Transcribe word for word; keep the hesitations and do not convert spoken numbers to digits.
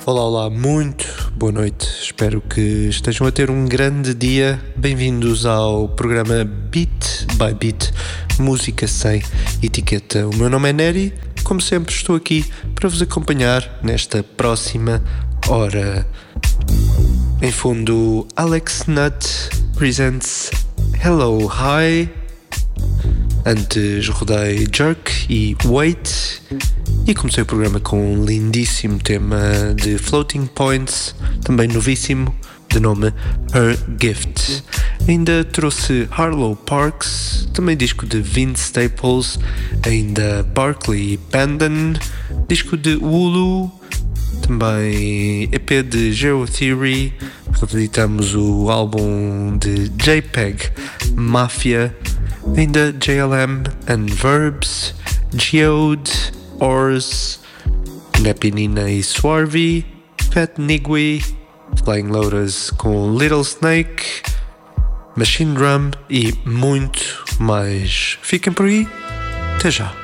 Olá, olá, muito boa noite. Espero que estejam a ter um grande dia. Bem-vindos ao programa Beat by Beat, música sem etiqueta. O meu nome é Neri, como sempre estou aqui para vos acompanhar nesta próxima hora. Em fundo, Alex Nutt presents Hello Hi. Antes rodei Jerk e Wait e comecei o programa com um lindíssimo tema de Floating Points, também novíssimo, de nome Her Gift. Ainda trouxe Harlow Parks, também disco de Vince Staples, ainda Barclay Bandon, disco de Wooloo, também E P de Geotheory, revisitamos o álbum de JPEG Mafia, ainda J L M and Verbs, Geode, Ors, Nepinina e Swarvy, Fat Nigui, Flying Lotus com Little Snake, Machine Drum e muito mais. Fiquem por aí, até já.